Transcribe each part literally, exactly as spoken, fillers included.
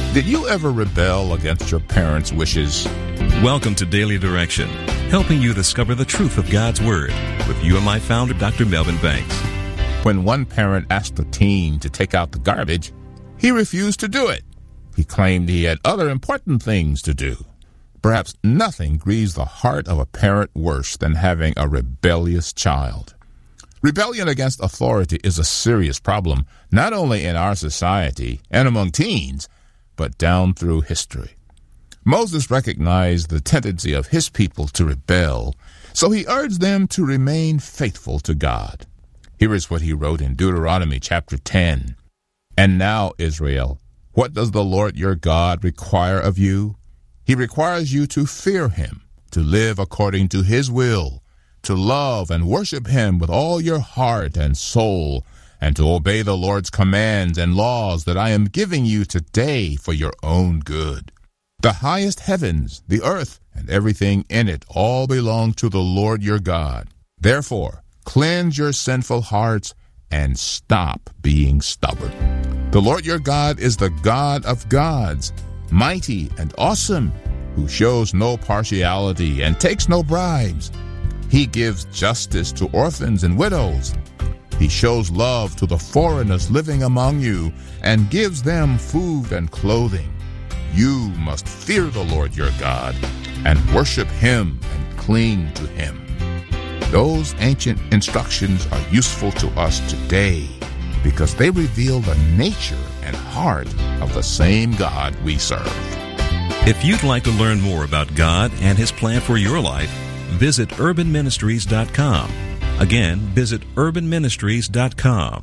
Did you ever rebel against your parents' wishes? Welcome to Daily Direction, helping you discover the truth of God's Word with you and my founder, Doctor Melvin Banks. When one parent asked a teen to take out the garbage, he refused to do it. He claimed he had other important things to do. Perhaps nothing grieves the heart of a parent worse than having a rebellious child. Rebellion against authority is a serious problem, not only in our society and among teens, but down through history. Moses recognized the tendency of his people to rebel, so he urged them to remain faithful to God. Here is what he wrote in Deuteronomy chapter ten. And now, Israel, what does the Lord your God require of you? He requires you to fear him, to live according to his will, to love and worship him with all your heart and soul, and to obey the Lord's commands and laws that I am giving you today for your own good. The highest heavens, the earth, and everything in it all belong to the Lord your God. Therefore, cleanse your sinful hearts and stop being stubborn. The Lord your God is the God of gods, mighty and awesome, who shows no partiality and takes no bribes. He gives justice to orphans and widows. He shows love to the foreigners living among you and gives them food and clothing. You must fear the Lord your God and worship him and cling to him. Those ancient instructions are useful to us today because they reveal the nature and heart of the same God we serve. If you'd like to learn more about God and his plan for your life, visit urban ministries dot com. Again, visit urban ministries dot com.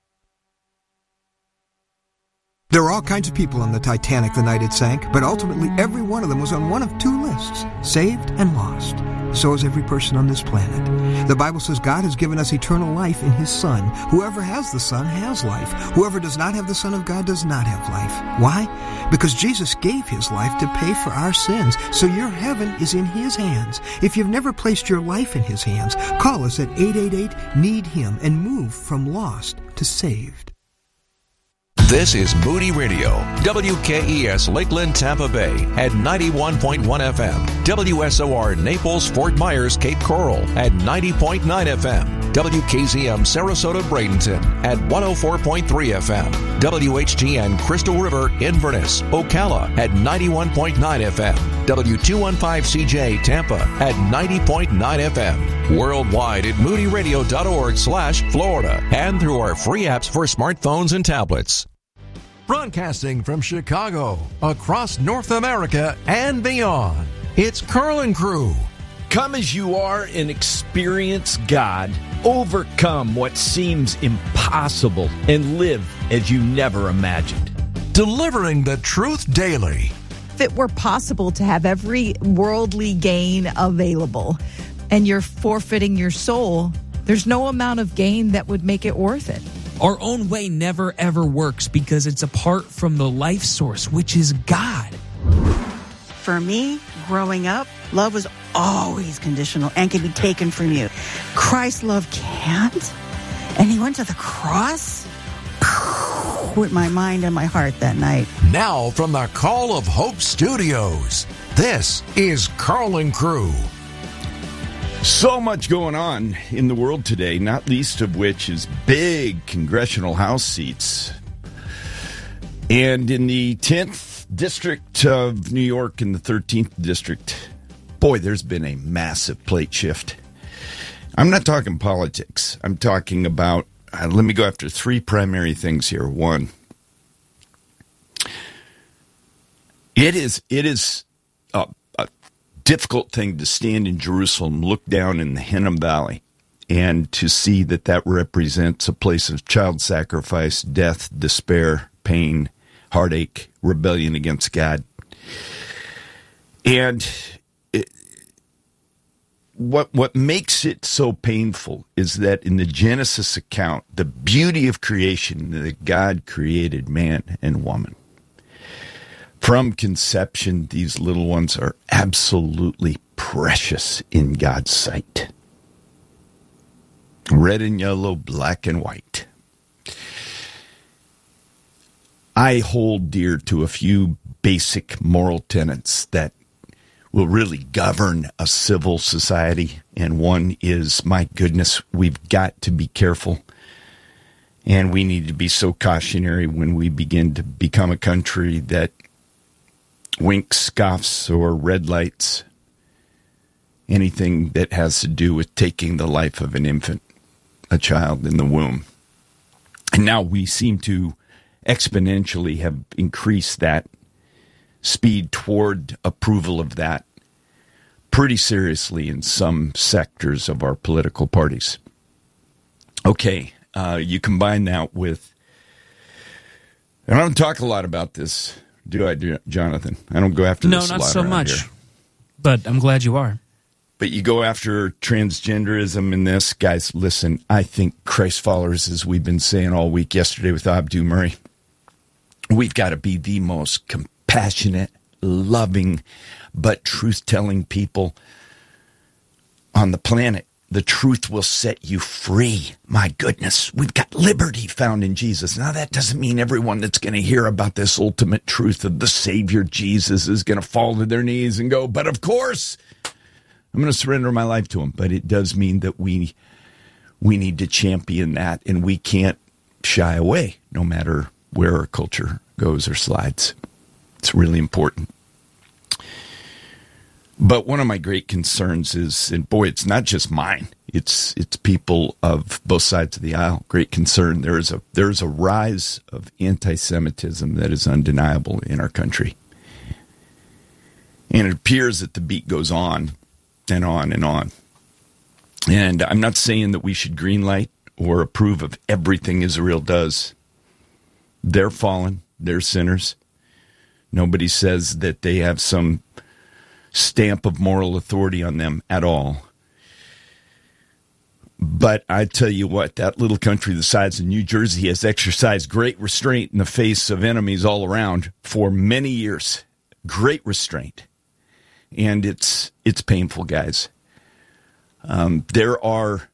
There are all kinds of people on the Titanic the night it sank, but ultimately every one of them was on one of two lists, saved and lost. So is every person on this planet. The Bible says God has given us eternal life in his Son. Whoever has the Son has life. Whoever does not have the Son of God does not have life. Why? Because Jesus gave his life to pay for our sins, so your heaven is in his hands. If you've never placed your life in his hands, call us at eight eight eight, need him and move from lost to saved. This is Moody Radio, W K E S Lakeland, Tampa Bay at ninety-one point one F M, W S O R Naples, Fort Myers, Cape Coral at ninety point nine F M, W K Z M Sarasota, Bradenton at one oh four point three F M, W H T N Crystal River, Inverness, Ocala at ninety-one point nine F M, W two fifteen C J Tampa at ninety point nine F M, worldwide at moody radio dot org slash Florida, and through our free apps for smartphones and tablets. Broadcasting from Chicago, across North America and beyond, it's Carl and Crew. Come as you are and experience God. Overcome what seems impossible and live as you never imagined. Delivering the truth daily. If it were possible to have every worldly gain available and you're forfeiting your soul, there's no amount of gain that would make it worth it. Our own way never, ever works because it's apart from the life source, which is God. For me, growing up, love was always conditional and can be taken from you. Christ's love can't. And he went to the cross with my mind and my heart that night. Now from the Call of Hope Studios, this is Carl and Crew. So much going on in the world today, not least of which is big congressional House seats. And in the tenth District of New York and the thirteenth District, boy, there's been a massive plate shift. I'm not talking politics. I'm talking about, uh, let me go after three primary things here. One, it is, it is, uh, difficult thing to stand in Jerusalem, look down in the Hinnom Valley, and to see that that represents a place of child sacrifice, death, despair, pain, heartache, rebellion against God. And it, what what makes it so painful is that in the Genesis account, the beauty of creation, that God created man and woman. From conception, these little ones are absolutely precious in God's sight. Red and yellow, black and white. I hold dear to a few basic moral tenets that will really govern a civil society. And one is, my goodness, we've got to be careful. And we need to be so cautionary when we begin to become a country that winks, scoffs, or red lights anything that has to do with taking the life of an infant, a child in the womb. And now we seem to exponentially have increased that speed toward approval of that pretty seriously in some sectors of our political parties. Okay, uh, you combine that with, and I don't talk a lot about this, do I, Jonathan? I don't go after no, this a not lot so around much, here. But I'm glad you are. But you go after transgenderism in this. Guys, listen, I think Christ followers, as we've been saying all week yesterday with Abdu Murray, we've got to be the most compassionate, loving, but truth-telling people on the planet. The truth will set you free. My goodness, we've got liberty found in Jesus. Now, that doesn't mean everyone that's going to hear about this ultimate truth of the Savior Jesus is going to fall to their knees and go, but of course, I'm going to surrender my life to him. But it does mean that we we need to champion that, and we can't shy away no matter where our culture goes or slides. It's really important. But one of my great concerns is, and boy, it's not just mine. It's it's people of both sides of the aisle. Great concern. There is a there is a rise of anti-Semitism that is undeniable in our country, and it appears that the beat goes on and on and on. And I'm not saying that we should greenlight or approve of everything Israel does. They're fallen. They're sinners. Nobody says that they have some stamp of moral authority on them at all. But I tell you what, that little country the size of New Jersey has exercised great restraint in the face of enemies all around for many years. Great restraint. And it's it's painful, guys. Um, there are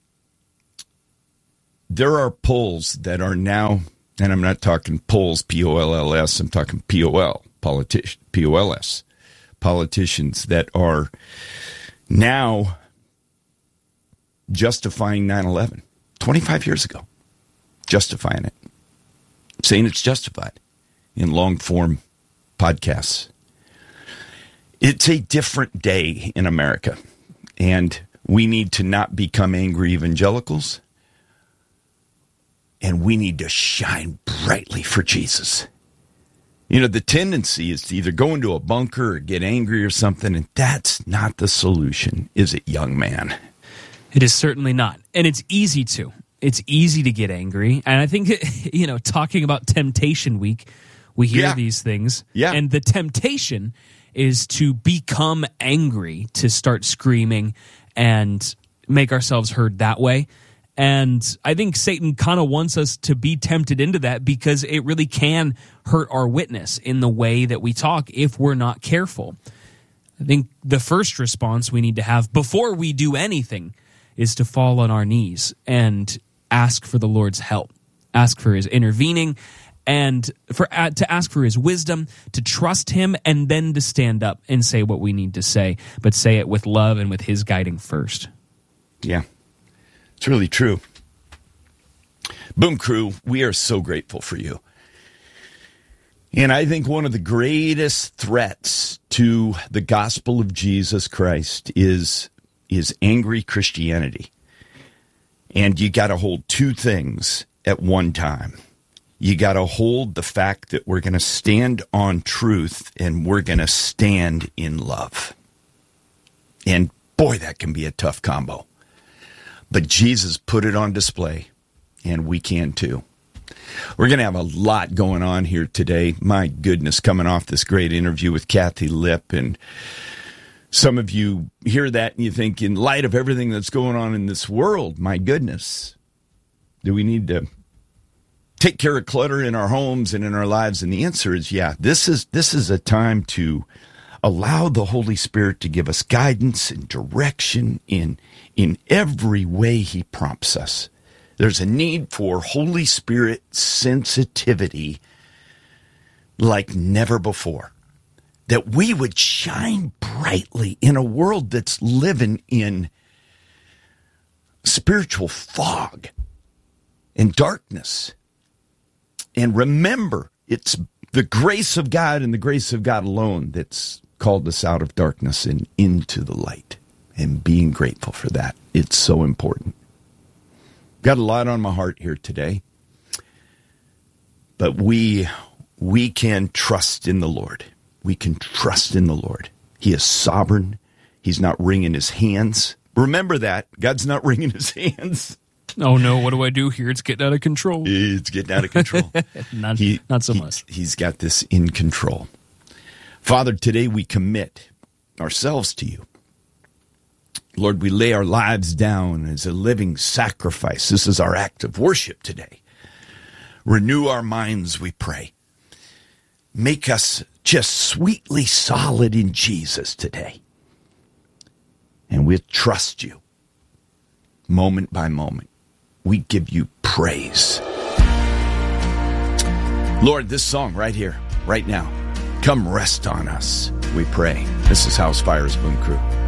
there are polls that are now, and I'm not talking polls, P O L L S, I'm talking P O L, politician, P O L S, politicians that are now justifying nine eleven, twenty-five years ago, justifying it, saying it's justified in long-form podcasts. It's a different day in America, and we need to not become angry evangelicals, and we need to shine brightly for Jesus. You know, the tendency is to either go into a bunker or get angry or something, and that's not the solution, is it, young man? It is certainly not. And it's easy to. It's easy to get angry. And I think, you know, talking about Temptation Week, we hear Yeah. these things. Yeah. And the temptation is to become angry, to start screaming and make ourselves heard that way. And I think Satan kind of wants us to be tempted into that because it really can hurt our witness in the way that we talk if we're not careful. I think the first response we need to have before we do anything is to fall on our knees and ask for the Lord's help, ask for his intervening, and for uh, to ask for his wisdom, to trust him, and then to stand up and say what we need to say, but say it with love and with his guiding first. Yeah, it's really true. Boom Crew, we are so grateful for you. And I think one of the greatest threats to the gospel of Jesus Christ is, is angry Christianity. And you got to hold two things at one time. You got to hold the fact that we're going to stand on truth and we're going to stand in love. And boy, that can be a tough combo. But Jesus put it on display, and we can too. We're going to have a lot going on here today. My goodness, coming off this great interview with Kathy Lipp. And some of you hear that and you think, in light of everything that's going on in this world, my goodness, do we need to take care of clutter in our homes and in our lives? And the answer is, yeah, this is this is a time to allow the Holy Spirit to give us guidance and direction in, in every way he prompts us. There's a need for Holy Spirit sensitivity like never before. That we would shine brightly in a world that's living in spiritual fog and darkness. And remember, it's the grace of God and the grace of God alone that's called us out of darkness and into the light. And being grateful for that. It's so important. Got a lot on my heart here today. But we we can trust in the Lord. We can trust in the Lord. He is sovereign. He's not wringing his hands. Remember that. God's not wringing his hands. Oh, no, what do I do here? It's getting out of control. It's getting out of control. not, he, not so he, much. He's got this in control. Father, today we commit ourselves to you. Lord, we lay our lives down as a living sacrifice. This is our act of worship today. Renew our minds, we pray. Make us just sweetly solid in Jesus today. And we'll trust you moment by moment. We give you praise. Lord, this song right here, right now, come rest on us, we pray. This is House Fire's Boom Crew.